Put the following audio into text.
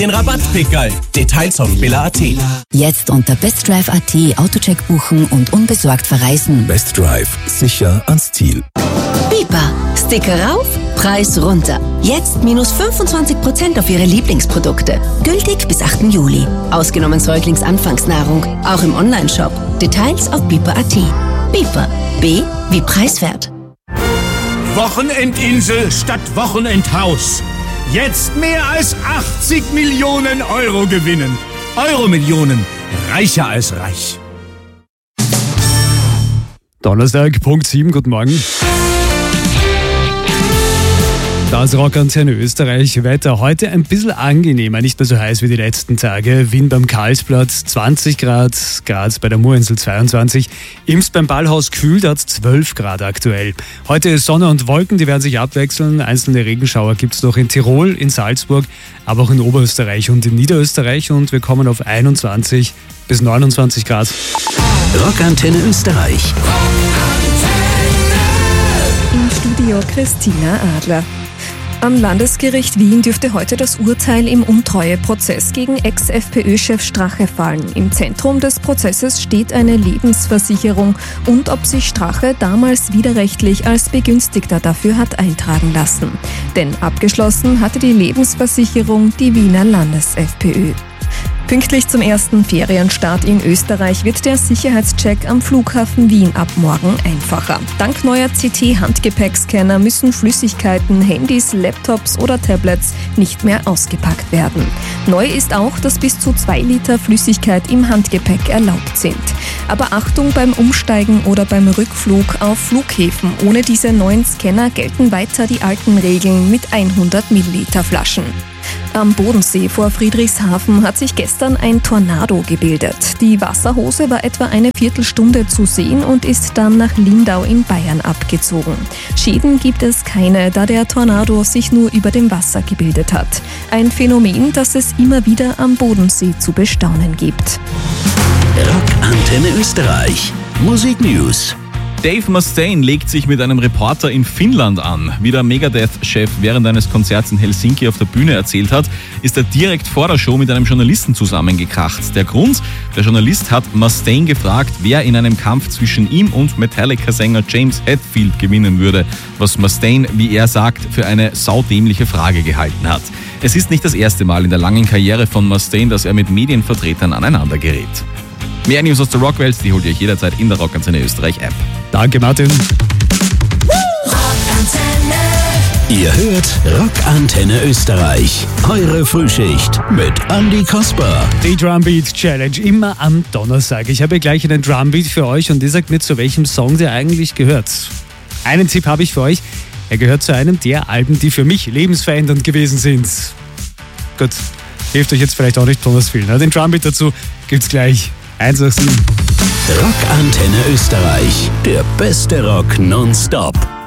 Den Rabattpickerl. Details auf billa.at. Jetzt unter bestdrive.at Autocheck buchen und unbesorgt verreisen. Best Drive. Sicher ans Ziel. Bipa. Sticker rauf, Preis runter. Jetzt minus 25% auf Ihre Lieblingsprodukte. Gültig bis 8. Juli. Ausgenommen Säuglingsanfangsnahrung. Auch im Onlineshop. Details auf bipa.at. Bipa. B wie preiswert. Wochenendinsel statt Wochenendhaus. Jetzt mehr als 80 Millionen Euro gewinnen. Euro-Millionen. Reicher als reich. Donnerstag, Punkt 7, guten Morgen. Das Rockantenne Österreich. Wetter heute ein bisschen angenehmer, nicht mehr so heiß wie die letzten Tage. Wien beim Karlsplatz 20 Grad, Graz bei der Murinsel 22. Imst beim Ballhaus kühl, dort 12 Grad aktuell. Heute ist Sonne und Wolken, die werden sich abwechseln. Einzelne Regenschauer gibt es noch in Tirol, in Salzburg, aber auch in Oberösterreich und in Niederösterreich. Und wir kommen auf 21 bis 29 Grad. Rockantenne Österreich. Im Studio Christina Adler. Am Landesgericht Wien dürfte heute das Urteil im Untreueprozess gegen Ex-FPÖ-Chef Strache fallen. Im Zentrum des Prozesses steht eine Lebensversicherung und ob sich Strache damals widerrechtlich als Begünstigter dafür hat eintragen lassen. Denn abgeschlossen hatte die Lebensversicherung die Wiener Landes-FPÖ. Pünktlich zum ersten Ferienstart in Österreich wird der Sicherheitscheck am Flughafen Wien ab morgen einfacher. Dank neuer CT-Handgepäckscanner müssen Flüssigkeiten, Handys, Laptops oder Tablets nicht mehr ausgepackt werden. Neu ist auch, dass bis zu 2 Liter Flüssigkeit im Handgepäck erlaubt sind. Aber Achtung beim Umsteigen oder beim Rückflug auf Flughäfen. Ohne diese neuen Scanner gelten weiter die alten Regeln mit 100 Milliliter Flaschen. Am Bodensee vor Friedrichshafen hat sich gestern ein Tornado gebildet. Die Wasserhose war etwa eine Viertelstunde zu sehen und ist dann nach Lindau in Bayern abgezogen. Schäden gibt es keine, da der Tornado sich nur über dem Wasser gebildet hat. Ein Phänomen, das es immer wieder am Bodensee zu bestaunen gibt. Rockantenne Österreich. Musik News. Dave Mustaine legt sich mit einem Reporter in Finnland an. Wie der Megadeth-Chef während eines Konzerts in Helsinki auf der Bühne erzählt hat, ist er direkt vor der Show mit einem Journalisten zusammengekracht. Der Grund? Der Journalist hat Mustaine gefragt, wer in einem Kampf zwischen ihm und Metallica-Sänger James Hetfield gewinnen würde, was Mustaine, wie er sagt, für eine saudämliche Frage gehalten hat. Es ist nicht das erste Mal in der langen Karriere von Mustaine, dass er mit Medienvertretern aneinander gerät. Mehr News aus der Rockwelt, die holt ihr euch jederzeit in der Rockantenne Österreich App. Danke, Martin. Ihr hört Rockantenne Österreich. Eure Frühschicht mit Andi Kasper. Die Drumbeat Challenge, immer am Donnerstag. Ich habe gleich einen Drumbeat für euch und ihr sagt mir, zu welchem Song der eigentlich gehört. Einen Tipp habe ich für euch. Er gehört zu einem der Alben, die für mich lebensverändernd gewesen sind. Gut, hilft euch jetzt vielleicht auch nicht besonders viel. Den Drumbeat dazu gibt's gleich. 187. Rockantenne Österreich. Der beste Rock nonstop.